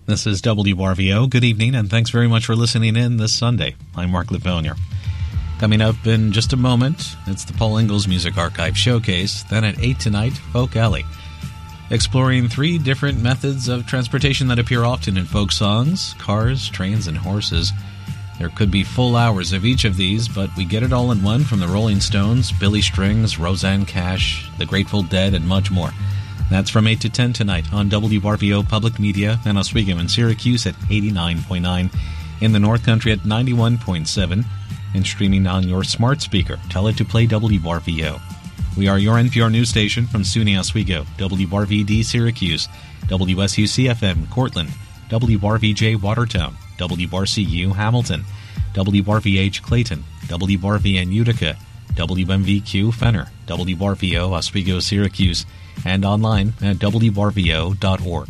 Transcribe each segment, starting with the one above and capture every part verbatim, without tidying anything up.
This is W R V O. Good evening, and thanks very much for listening in this Sunday. I'm Mark Livonia. Coming up in just a moment, it's the Paul Ingalls Music Archive Showcase. Then at eight tonight, Folk Alley. Exploring three different methods of transportation that appear often in folk songs: cars, trains, and horses. There could be full hours of each of these, but we get it all in one from the Rolling Stones, Billy Strings, Roseanne Cash, the Grateful Dead, and much more. That's from eight to ten tonight on W R V O Public Media and Oswego and Syracuse at eighty-nine point nine, in the North Country at ninety-one point seven, and streaming on your smart speaker. Tell it to play W R V O. We are your N P R news station from SUNY Oswego, W R V D Syracuse, W S U C F M Cortland, W R V J Watertown, W R C U Hamilton, W R V H Clayton, W R V N Utica, W M V Q Fenner, W R V O Oswego Syracuse, and online at W R V O dot org.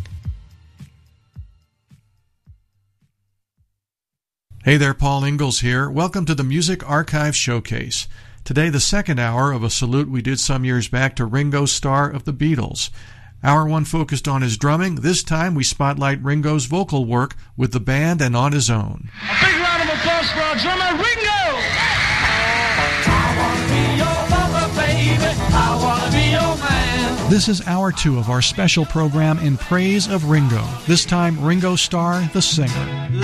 Hey there, Paul Ingalls here. Welcome to the Music Archive Showcase. Today, the second hour of a salute we did some years back to Ringo Starr of the Beatles. Hour one focused on his drumming. This time, we spotlight Ringo's vocal work with the band and on his own. A big round of applause for our drummer, Ringo! I wanna be your lover, baby. I wanna be your man. This is hour two of our special program in praise of Ringo. This time, Ringo Starr, the singer.